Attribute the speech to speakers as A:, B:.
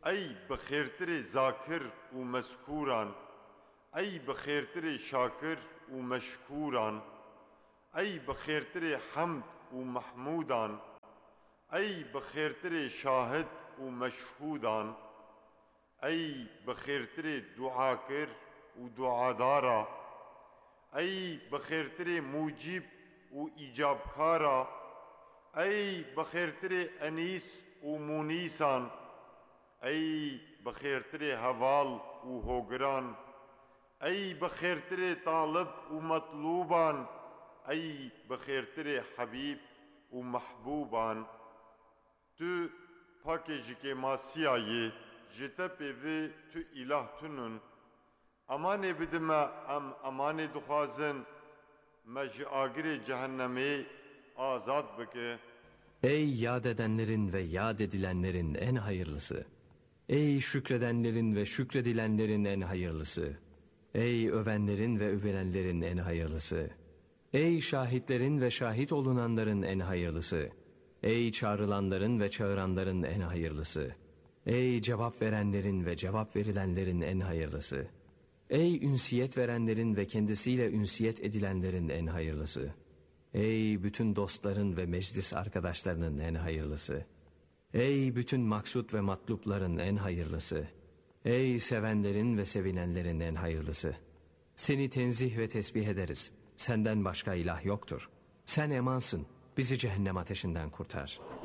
A: ey bixêrtirê zakir û mezkûran, ey bixêrtirê şakir û meşkûran, ey bixêrtirê hemd û mehmûdan, ey bixêrtirê şahid û meşhûdan, ey bixêrtirê duakir û duadara, ey bixêrtirê mucib û icabkara, ey bixêrtirê enîs û munîsan, ey bixêrtirê heval û hogiran, ey bixêrtirê talib û matlûban, ey bixêrtirê hebîb û mehbûban. Tu pakê ji kêmasiyayê ji te pêvê tu îlah tunun. Amanê bidime em amanê dixwazin me ji agirê cehennemê azad bike.
B: Ey yad edenlerin ve yad edilenlerin en hayırlısı! Ey şükredenlerin ve şükredilenlerin en hayırlısı! Ey övenlerin ve övülenlerin en hayırlısı! Ey şahitlerin ve şahit olunanların en hayırlısı! Ey çağrılanların ve çağıranların en hayırlısı! Ey cevap verenlerin ve cevap verilenlerin en hayırlısı! Ey ünsiyet verenlerin ve kendisiyle ünsiyet edilenlerin en hayırlısı! Ey bütün dostların ve meclis arkadaşlarının en hayırlısı! Ey bütün maksut ve matlupların en hayırlısı! Ey sevenlerin ve sevinenlerin en hayırlısı! Seni tenzih ve tesbih ederiz. Senden başka ilah yoktur. Sen emansın. Bizi cehennem ateşinden kurtar.